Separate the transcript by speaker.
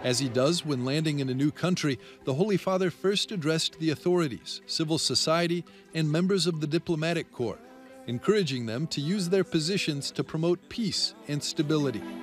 Speaker 1: As he does when landing in a new country, the Holy Father first addressed the authorities, civil society, and members of the diplomatic corps, encouraging them to use their positions to promote peace and stability.